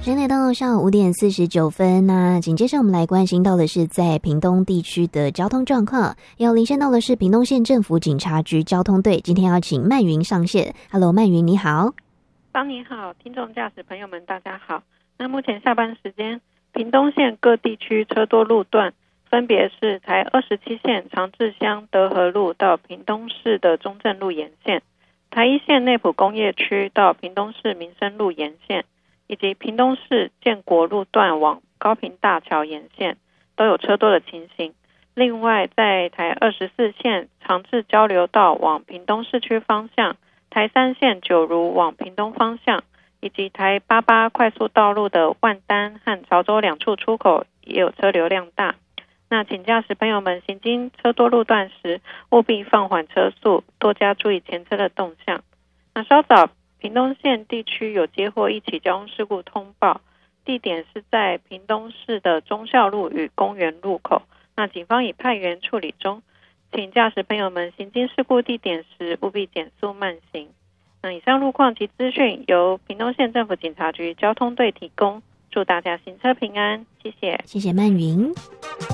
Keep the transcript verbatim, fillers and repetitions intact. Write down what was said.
时间来到上午五点四十九分，那紧接着我们来关心到的是在屏东地区的交通状况。要连线到的是屏东县政府警察局交通队，今天要请曼云上线。Hello， 曼云你好。 帮你好，听众驾驶朋友们大家好。那目前下班时间，屏东县各地区车多路段分别是台二十七线长治乡德和路到屏东市的中正路沿线，台一线内埔工业区到屏东市民生路沿线，以及屏东市建国路段往高屏大桥沿线都有车多的情形。另外在台二十四线长治交流道往屏东市区方向，台三线九如往屏东方向，以及台八八快速道路的万丹和潮州两处出口也有车流量大。那请驾驶朋友们行经车多路段时，务必放缓车速，多加注意前车的动向。那稍早屏东县地区有接获一起交通事故通报，地点是在屏东市的忠孝路与公园路口，那警方已派员处理中，请驾驶朋友们行经事故地点时务必减速慢行。那以上路况及资讯由屏东县政府警察局交通队提供，祝大家行车平安，谢谢。 谢谢曼云。